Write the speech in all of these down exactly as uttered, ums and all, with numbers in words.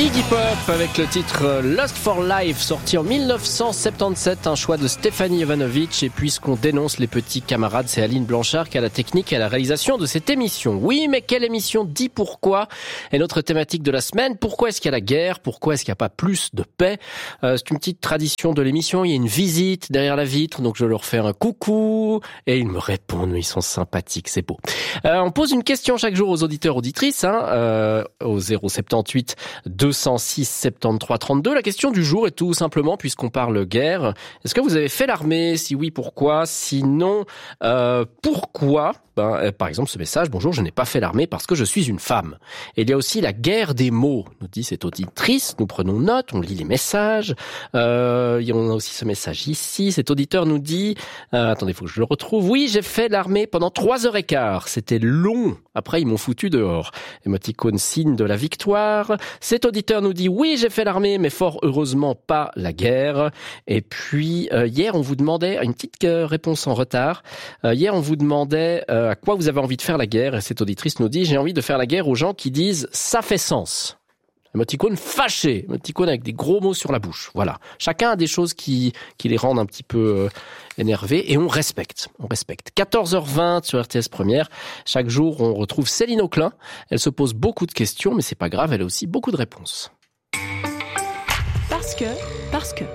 Iggy Pop avec le titre Lost for Life, sorti en dix-neuf cent soixante-dix-sept, un choix de Stéphanie Jovanovic. Et puisqu'on dénonce les petits camarades, c'est Aline Blanchard qui a la technique et la réalisation de cette émission. Oui, mais quelle émission dit pourquoi est notre thématique de la semaine. Pourquoi est-ce qu'il y a la guerre? Pourquoi est-ce qu'il n'y a pas plus de paix? euh, C'est une petite tradition de l'émission. Il y a une visite derrière la vitre, donc je leur fais un coucou et ils me répondent. Ils sont sympathiques, c'est beau. Euh, on pose une question chaque jour aux auditeurs auditrices, hein, euh, au zéro soixante-dix-huit deux cent six soixante-treize trente-deux. La question du jour est tout simplement, puisqu'on parle guerre, est-ce que vous avez fait l'armée? Si oui, pourquoi? Sinon, euh, pourquoi? Ben, euh, par exemple, ce message, bonjour, je n'ai pas fait l'armée parce que je suis une femme. Et il y a aussi la guerre des mots, nous dit cette auditrice. Nous prenons note, on lit les messages. Euh, on a aussi ce message ici. Cet auditeur nous dit, euh, attendez, il faut que je le retrouve. Oui, j'ai fait l'armée pendant trois heures et quart. C'était long. Après, ils m'ont foutu dehors. Émoticône signe de la victoire. Cet auditeur nous dit, oui, j'ai fait l'armée, mais fort heureusement pas la guerre. Et puis, euh, hier, on vous demandait, une petite euh, réponse en retard. Euh, hier, on vous demandait euh, à quoi vous avez envie de faire la guerre. Et cette auditrice nous dit, j'ai envie de faire la guerre aux gens qui disent, ça fait sens. Émoticône fâché, émoticône avec des gros mots sur la bouche. Voilà. Chacun a des choses qui, qui les rendent un petit peu euh, énervés et on respecte. On respecte. quatorze heures vingt sur R T S Première. Chaque jour, on retrouve Céline Auclin. Elle se pose beaucoup de questions, mais c'est pas grave, elle a aussi beaucoup de réponses. Parce que, parce que.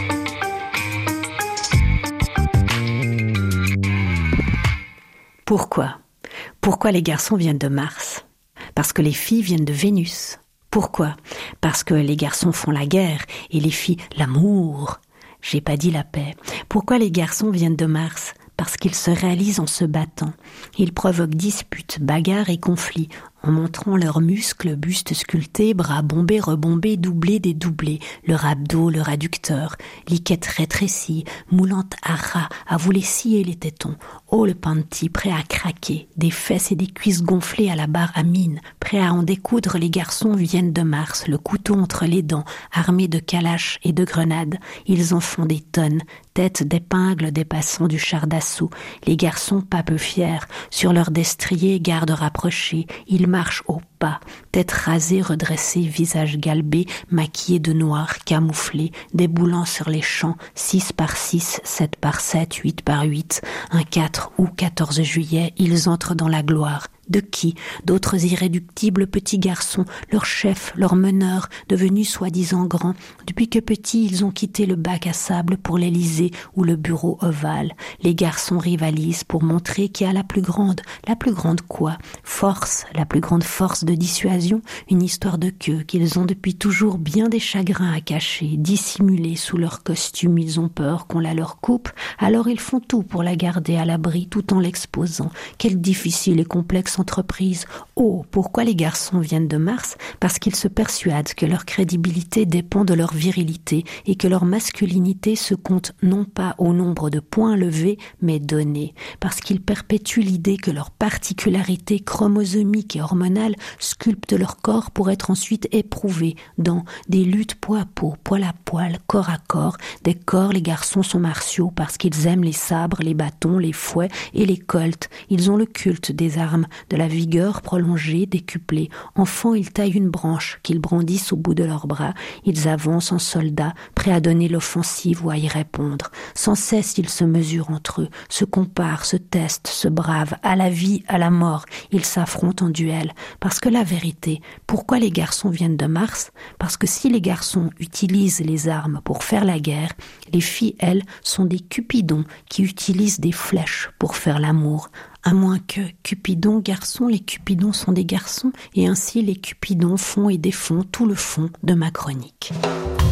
Pourquoi? Pourquoi les garçons viennent de Mars? Parce que les filles viennent de Vénus. Pourquoi? Parce que les garçons font la guerre et les filles l'amour. J'ai pas dit la paix. Pourquoi les garçons viennent de Mars? Parce qu'ils se réalisent en se battant. Ils provoquent disputes, bagarres et conflits en montrant leurs muscles, bustes sculptés, bras bombés, rebombés, doublés, dédoublés, leur abdos, leur adducteur, liquette rétrécie, moulante à ras, à vous les scier les tétons. Oh, le panty, prêt à craquer, des fesses et des cuisses gonflées à la barre à mine, prêts à en découdre, les garçons viennent de Mars, le couteau entre les dents, armés de calaches et de grenades. Ils en font des tonnes, têtes d'épingles dépassant du char d'assaut. Les garçons, pas peu fiers, sur leur destrier, garde rapprochée, ils marche au pas, tête rasée, redressée, visage galbé, maquillé de noir, camouflé, déboulant sur les champs, six par six, sept par sept, huit par huit, un quatre ou quatorze juillet, ils entrent dans la gloire. De qui? D'autres irréductibles petits garçons, leurs chefs, leurs meneurs, devenus soi-disant grands. Depuis que petits, ils ont quitté le bac à sable pour l'Élysée ou le bureau ovale. Les garçons rivalisent pour montrer qui a la plus grande. La plus grande quoi? Force, la plus grande force de dissuasion, une histoire de queue qu'ils ont depuis toujours bien des chagrins à cacher, dissimulés sous leur costume. Ils ont peur qu'on la leur coupe, alors ils font tout pour la garder à l'abri tout en l'exposant. Quel difficile et complexe entreprise. Oh, pourquoi les garçons viennent de Mars? Parce qu'ils se persuadent que leur crédibilité dépend de leur virilité et que leur masculinité se compte non pas au nombre de points levés, mais donnés. Parce qu'ils perpétuent l'idée que leur particularité chromosomique et hormonale sculpte leur corps pour être ensuite éprouvée dans des luttes peau à peau, poil à poil, corps à corps. Des corps, les garçons sont martiaux parce qu'ils aiment les sabres, les bâtons, les fouets et les colts. Ils ont le culte des armes, de la vigueur prolongée, décuplée. Enfants, ils taillent une branche qu'ils brandissent au bout de leurs bras. Ils avancent en soldats, prêts à donner l'offensive ou à y répondre. Sans cesse, ils se mesurent entre eux, se comparent, se testent, se bravent, à la vie, à la mort. Ils s'affrontent en duel. Parce que la vérité, pourquoi les garçons viennent de Mars? Parce que si les garçons utilisent les armes pour faire la guerre, les filles, elles, sont des cupidons qui utilisent des flèches pour faire l'amour. À moins que Cupidon, garçon, les Cupidons sont des garçons, et ainsi les Cupidons font et défont tout le fond de ma chronique.